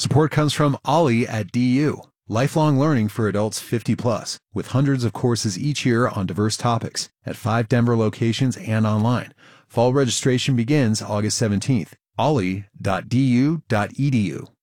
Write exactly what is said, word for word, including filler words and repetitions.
Support comes from Ollie at D U, lifelong learning for adults fifty plus, with hundreds of courses each year on diverse topics at five Denver locations and online. Fall registration begins August seventeenth. ollie dot d u dot e d u.